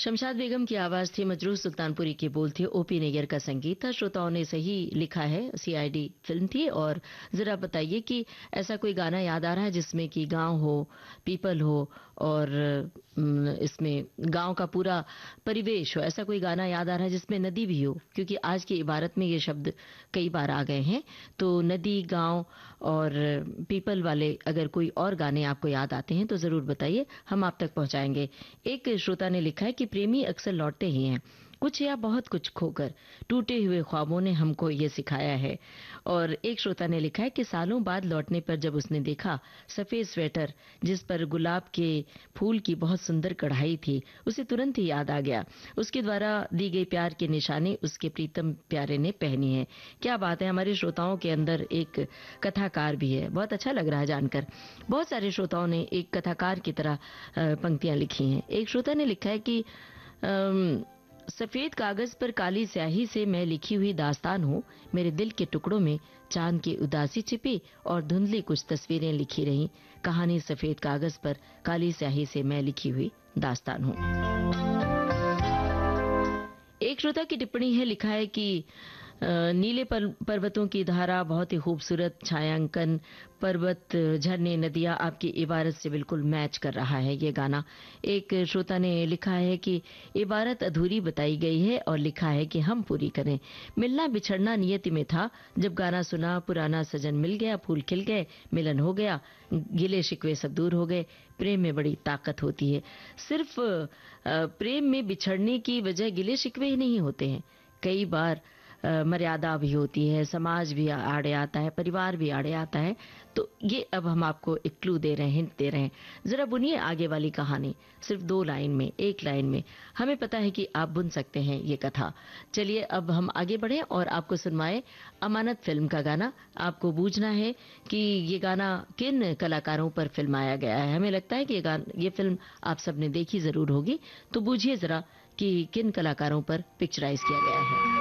शमशाद बेगम की आवाज थी, मजरूह सुल्तानपुरी के बोल थे, ओपी नैयर का संगीत था। श्रोताओं ने सही लिखा है, सीआईडी फिल्म थी। और जरा बताइए कि ऐसा कोई गाना याद आ रहा है जिसमें कि गांव हो, पीपल हो और इसमें गांव का पूरा परिवेश हो। ऐसा कोई गाना याद आ रहा है जिसमें नदी भी हो, क्योंकि आज की इबारत में ये शब्द कई बार आ गए हैं। तो नदी, गांव और पीपल वाले अगर कोई और गाने आपको याद आते हैं तो जरूर बताइए, हम आप तक पहुंचाएंगे। एक श्रोता ने लिखा है कि प्रेमी अक्सर लौटते ही हैं, कुछ या बहुत कुछ खोकर, टूटे हुए ख्वाबों ने हमको ये सिखाया है। और एक श्रोता ने लिखा है कि सालों बाद लौटने पर जब उसने देखा सफेद स्वेटर जिस पर गुलाब के फूल की बहुत सुंदर कढ़ाई थी, उसे तुरंत ही याद आ गया, उसके द्वारा दी गई प्यार की निशानी उसके प्रीतम प्यारे ने पहनी है। क्या बात है, हमारे श्रोताओं के अंदर एक कथाकार भी है। बहुत अच्छा लग रहा है जानकर। बहुत सारे श्रोताओं ने एक कथाकार की तरह पंक्तियां लिखी हैं। एक श्रोता ने लिखा है कि सफेद कागज पर काली स्याही से मैं लिखी हुई दास्तान हूँ, मेरे दिल के टुकड़ों में चांद की उदासी छिपी और धुंधली कुछ तस्वीरें लिखी रहीं, कहानी सफेद कागज पर काली स्याही से मैं लिखी हुई दास्तान हूँ। एक श्रोता की टिप्पणी है, लिखा है कि नीले पर्वतों की धारा, बहुत ही खूबसूरत छायांकन, पर्वत, झरने, नदियां आपकी इबारत से बिल्कुल मैच कर रहा है ये गाना। एक श्रोता ने लिखा है कि इबारत अधूरी बताई गई है और लिखा है कि हम पूरी करें। मिलना बिछड़ना नियति में था, जब गाना सुना पुराना सजन मिल गया, फूल खिल गए, मिलन हो गया, गिले शिकवे सब दूर हो गए। प्रेम में बड़ी ताकत होती है। सिर्फ प्रेम में बिछड़ने की वजह गिले शिकवे ही नहीं होते हैं, कई बार मर्यादा भी होती है, समाज भी आड़े आता है, परिवार भी आड़े आता है। तो ये अब हम आपको एक क्लू दे रहे हैं, हिंट दे रहे हैं। जरा बुनिए आगे वाली कहानी, सिर्फ 2 लाइन में, 1 लाइन में। हमें पता है कि आप बुन सकते हैं ये कथा। चलिए अब हम आगे बढ़े और आपको सुनवाए अमानत फिल्म का गाना। आपको बूझना है कि ये गाना किन कलाकारों पर फिल्माया गया है। हमें लगता है कि ये फिल्म आप सबने देखी जरूर होगी, तो बूझिए जरा कि किन कलाकारों पर पिक्चराइज किया गया है।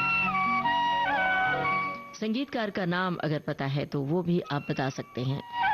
संगीतकार का नाम अगर पता है तो वो भी आप बता सकते हैं।